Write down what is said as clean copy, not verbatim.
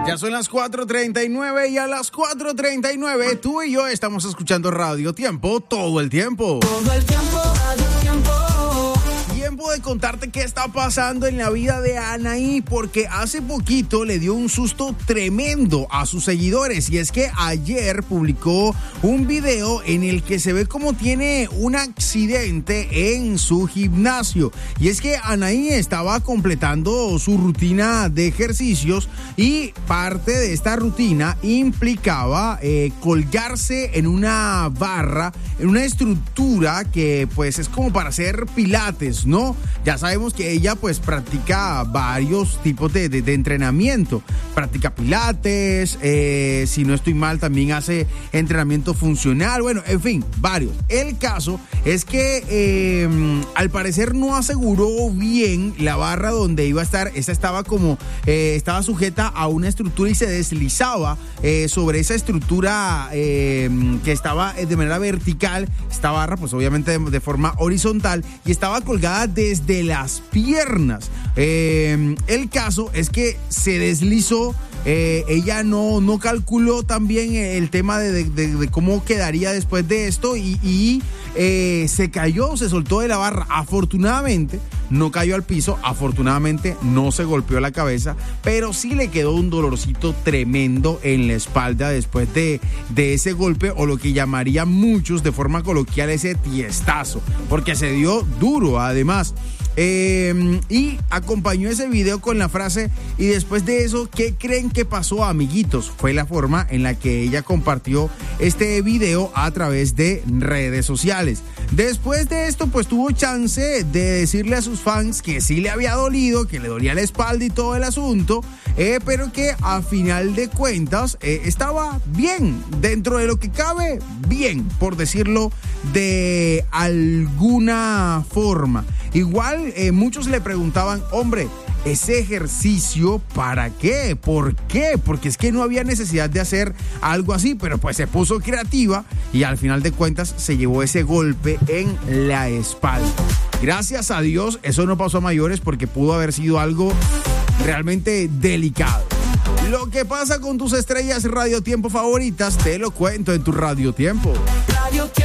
Ya son las 4:39 y a las 4:39 tú y yo estamos escuchando Radio Tiempo todo el tiempo. Todo el tiempo, Radio Tiempo. Tiempo de contarte qué está pasando en la vida de Anaí, porque hace poquito le dio un susto tremendo a sus seguidores, y es que ayer publicó un video en el que se ve como tiene un accidente en su gimnasio, y es que Anaí estaba completando su rutina de ejercicios y parte de esta rutina implicaba colgarse en una barra, en una estructura que pues es como para hacer pilates, ¿no? Ya sabemos que ella pues practica varios tipos de entrenamiento, practica pilates, si no estoy mal también hace entrenamiento funcional, bueno, en fin, varios. El caso es que al parecer no aseguró bien la barra donde iba a estar. Esta estaba como, estaba sujeta a una estructura y se deslizaba sobre esa estructura que estaba de manera vertical. Esta barra pues obviamente de forma horizontal, y estaba colgada desde las piernas. El caso es que se deslizó. Ella no calculó también el tema de cómo quedaría después de esto y se cayó, se soltó de la barra. Afortunadamente no cayó al piso, afortunadamente no se golpeó la cabeza, pero sí le quedó un dolorcito tremendo en la espalda después de ese golpe, o lo que llamarían muchos de forma coloquial ese tiestazo, porque se dio duro además. Y acompañó ese video con la frase: y después de eso, ¿qué creen que pasó, amiguitos? Fue la forma en la que ella compartió este video a través de redes sociales. Después de esto, pues tuvo chance de decirle a sus fans que sí le había dolido, que le dolía la espalda y todo el asunto, pero que a final de cuentas estaba bien, dentro de lo que cabe, bien, por decirlo de alguna forma. Igual muchos le preguntaban: hombre, ese ejercicio, ¿para qué? ¿Por qué? Porque es que no había necesidad de hacer algo así, pero pues se puso creativa y al final de cuentas se llevó ese golpe en la espalda. Gracias a Dios eso no pasó a mayores, porque pudo haber sido algo realmente delicado. Lo que pasa con tus estrellas Radio Tiempo favoritas te lo cuento en tu Radio Tiempo.